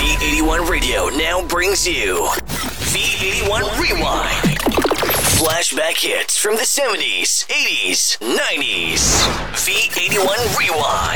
V81 Radio now brings you V81 Rewind. Flashback hits from the 70s, 80s, 90s. V81 Rewind.